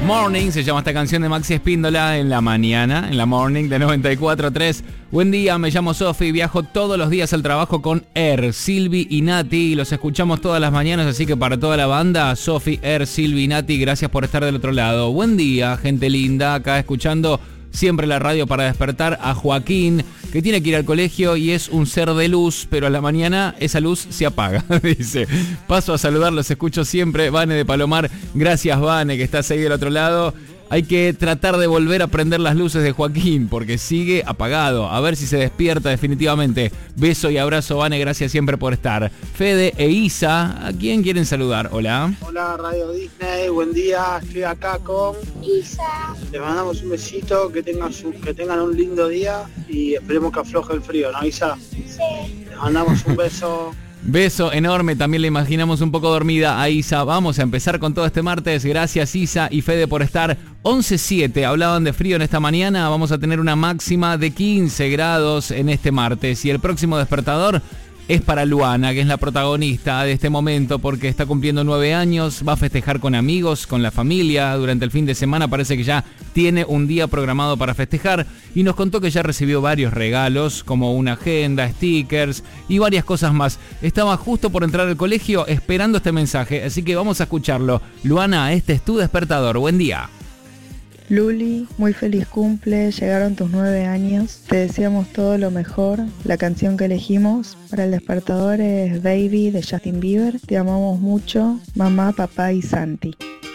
Morning se llama esta canción de Maxi Espíndola en la mañana, en la Morning de 94.3. Buen día, me llamo Sofi, viajo todos los días al trabajo con Silvi y Nati. Los escuchamos todas las mañanas, así que para toda la banda, Sofi, Silvi y Nati, gracias por estar del otro lado. Buen día, gente linda, acá escuchando siempre la radio para despertar a Joaquín, que tiene que ir al colegio y es un ser de luz, pero a la mañana esa luz se apaga. Dice, paso a saludarlos, escucho siempre. Vane de Palomar, gracias Vane, que estás ahí del otro lado. Hay que tratar de volver a prender las luces de Joaquín, porque sigue apagado. A ver si se despierta definitivamente. Beso y abrazo, Vane, gracias siempre por estar. Fede e Isa, ¿a quién quieren saludar? Hola. Hola, Radio Disney, buen día. Estoy acá con Isa. Les mandamos un besito, que tengan un lindo día y esperemos que afloje el frío, ¿no, Isa? Sí. Les mandamos un beso. Beso enorme, también le imaginamos un poco dormida a Isa. Vamos a empezar con todo este martes. Gracias Isa y Fede por estar. 11:07, hablaban de frío en esta mañana. Vamos a tener una máxima de 15 grados en este martes. Y el próximo despertador es para Luana, que es la protagonista de este momento porque está cumpliendo 9 años, va a festejar con amigos, con la familia, durante el fin de semana parece que ya tiene un día programado para festejar y nos contó que ya recibió varios regalos como una agenda, stickers y varias cosas más. Estaba justo por entrar al colegio esperando este mensaje, así que vamos a escucharlo. Luana, este es tu despertador, buen día. Luli, muy feliz cumple, llegaron tus 9 años, te deseamos todo lo mejor. La canción que elegimos para el despertador es Baby de Justin Bieber. Te amamos mucho, mamá, papá y Santi.